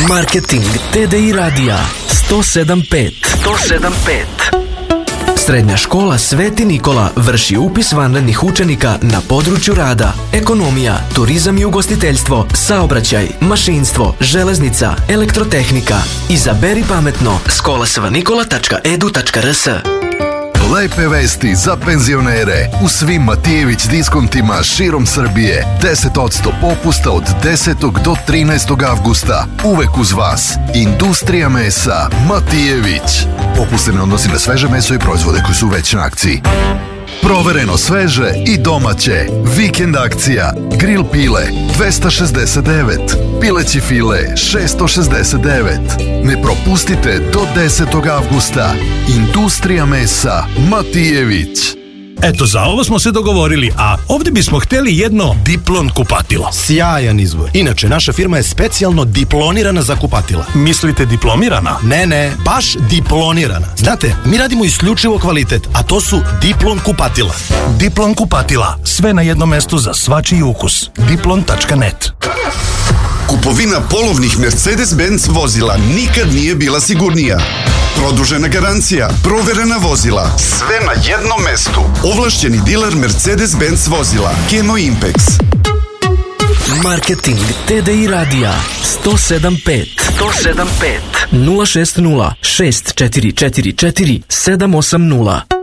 Marketing TDI radija 107.5. Srednja škola Sveti Nikola vrši upis vanrednih učenika na području rada, ekonomija, turizam i ugostiteljstvo, saobraćaj, mašinstvo, železnica, elektrotehnika. Izaberi pametno. skolasvanikola.edu.rs. Lepe vesti za penzionere. U svim Matijević diskontima širom Srbije 10% popusta od 10. do 13. avgusta. Uvek uz vas. Industrija mesa Matijević. Popust se ne odnosi na sveže meso i proizvode koji su već na akciji. Provereno sveže i domaće. Vikend akcija. Grill pile 269. Pileći file 669. Ne propustite do 10. avgusta. Industrija mesa Matijević. Eto, za ovo smo se dogovorili, a ovdje bismo htjeli jedno diplon kupatilo. Sjajan izbor. Inače, naša firma je specijalno diplonirana za kupatila. Mislite diplomirana? Ne, baš diplonirana. Znate, mi radimo isključivo kvalitet, a to su diplon kupatila. Diplon kupatila. Sve na jednom mestu za svačiji ukus. Diplon.net. Kupovina polovnih Mercedes-Benz vozila nikad nije bila sigurnija. Produžena garancija, proverena vozila, sve na jednom mestu. Ovlašćeni diler Mercedes-Benz vozila, Kemo Impex. Marketing TDI radija 107.5 060 644 780.